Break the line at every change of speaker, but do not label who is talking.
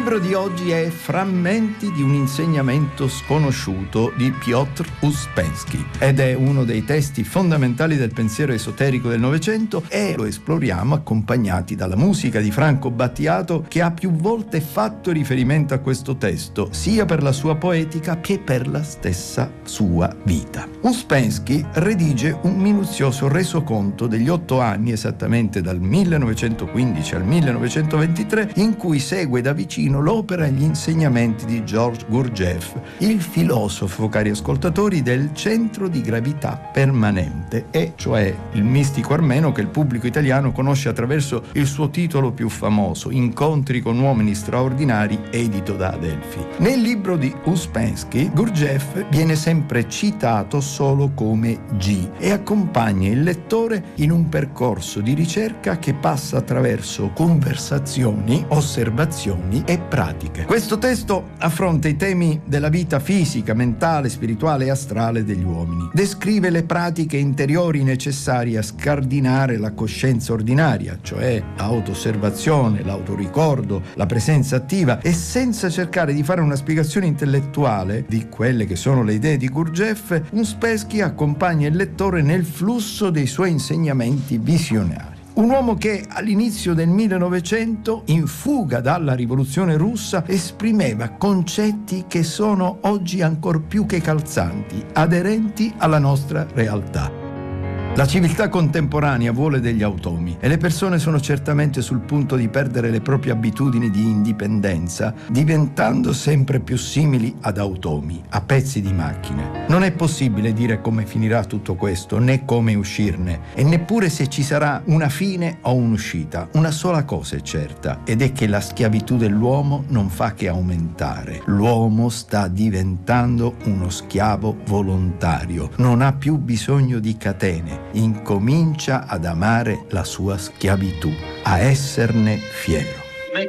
libro di oggi è Frammenti di un insegnamento sconosciuto di Piotr Uspensky ed è uno dei testi fondamentali del pensiero esoterico del Novecento e lo esploriamo accompagnati dalla musica di Franco Battiato, che ha più volte fatto riferimento a questo testo sia per la sua poetica che per la stessa sua vita. Uspensky redige un minuzioso resoconto degli 8 anni, esattamente dal 1915 al 1923, in cui segue da vicino l'opera e gli insegnamenti di Georges Gurdjieff, il filosofo, cari ascoltatori, del centro di gravità permanente, e cioè il mistico armeno che il pubblico italiano conosce attraverso il suo titolo più famoso, Incontri con uomini straordinari, edito da Adelphi. Nel libro di Uspensky, Gurdjieff viene sempre citato solo come G e accompagna il lettore in un percorso di ricerca che passa attraverso conversazioni, osservazioni e pratiche. Questo testo affronta i temi della vita fisica, mentale, spirituale e astrale degli uomini. Descrive le pratiche interiori necessarie a scardinare la coscienza ordinaria, cioè l'auto-osservazione, l'autoricordo, la presenza attiva, e senza cercare di fare una spiegazione intellettuale di quelle che sono le idee di Gurdjieff, Uspensky accompagna il lettore nel flusso dei suoi insegnamenti visionari. Un uomo che all'inizio del 1900, in fuga dalla rivoluzione russa, esprimeva concetti che sono oggi ancor più che calzanti, aderenti alla nostra realtà. La civiltà contemporanea vuole degli automi e le persone sono certamente sul punto di perdere le proprie abitudini di indipendenza, diventando sempre più simili ad automi, a pezzi di macchine. Non è possibile dire come finirà tutto questo, né come uscirne, e neppure se ci sarà una fine o un'uscita. Una sola cosa è certa, ed è che la schiavitù dell'uomo non fa che aumentare. L'uomo sta diventando uno schiavo volontario, non ha più bisogno di catene. Incomincia ad amare la sua schiavitù, a esserne fiero.